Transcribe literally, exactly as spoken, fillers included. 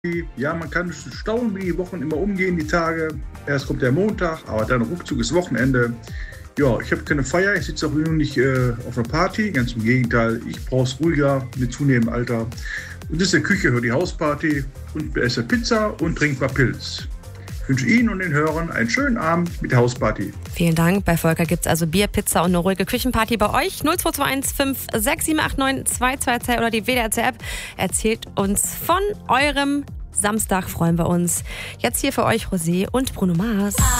Ja, man kann staunen, wie die Wochen immer umgehen, die Tage. Erst kommt der Montag, aber dann ruckzuck ist Wochenende. Ja, ich habe keine Feier, ich sitze auch nicht äh, auf einer Party, ganz im Gegenteil. Ich brauche es ruhiger mit zunehmendem Alter. Und ist in der Küche für die Hausparty und esse Pizza und trinke mal Pilz. Ich wünsche Ihnen und den Hörern einen schönen Abend mit der Hausparty. Vielen Dank. Bei Volker gibt es also Bier, Pizza und eine ruhige Küchenparty bei euch. null zwei zwei eins fünf sechs sieben acht neun zwei zwei zwei oder die W D R C-App. Erzählt uns von eurem Samstag, freuen wir uns. Jetzt hier für euch Rosé und Bruno Mars.